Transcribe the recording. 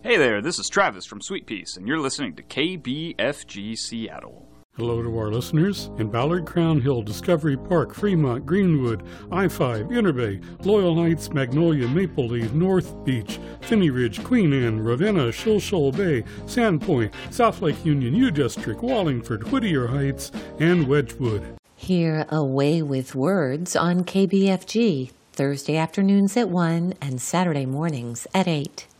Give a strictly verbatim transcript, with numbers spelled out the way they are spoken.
Hey there, this is Travis from Sweet Peace, and you're listening to K B F G Seattle. Hello to our listeners in Ballard, Crown Hill, Discovery Park, Fremont, Greenwood, I five, Inner Bay, Loyal Heights, Magnolia, Maple Leaf, North Beach, Finney Ridge, Queen Anne, Ravenna, Shoal Shoal Bay, Sandpoint, South Lake Union, U District, Wallingford, Whittier Heights, and Wedgwood. Hear Away with Words on K B F G, Thursday afternoons at one and Saturday mornings at eight.